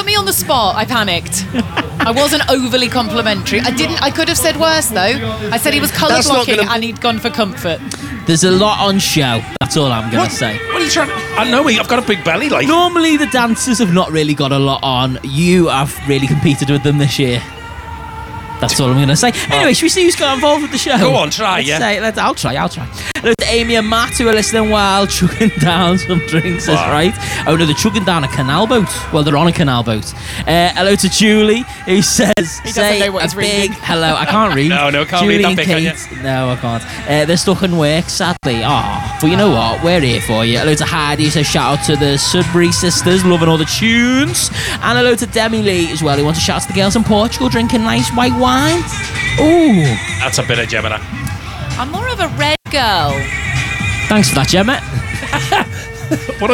put me on the spot. I panicked. I wasn't overly complimentary. I could have said worse though. I said he was colour blocking and he'd gone for comfort. There's a lot on show. That's all I'm going to say. What are you trying to... I know, I've got a big belly, like... Normally the dancers have not really got a lot on. You have really competed with them this year. That's all I'm going to say. Anyway, should we see who's got involved with the show? Go on, try, I'll try. Hello to Amy and Matt, who are listening while chugging down some drinks, is right. Oh no, they're chugging down a canal boat. Well, they're on a canal boat. Hello to Julie, who says... He doesn't know what he's reading. Hello, I can't read. No, can't Julie read that and bit, Kate, no, I can't. They're stuck in work, sadly. But you know what? We're here for you. Hello to Heidi, who says shout out to the Sudbury sisters, loving all the tunes. And hello to Demi Lee as well, who wants to shout out to the girls in Portugal, drinking nice white wine. Ooh. That's a bit of Gemini. I'm more of a red girl. Thanks for that, Gemma. What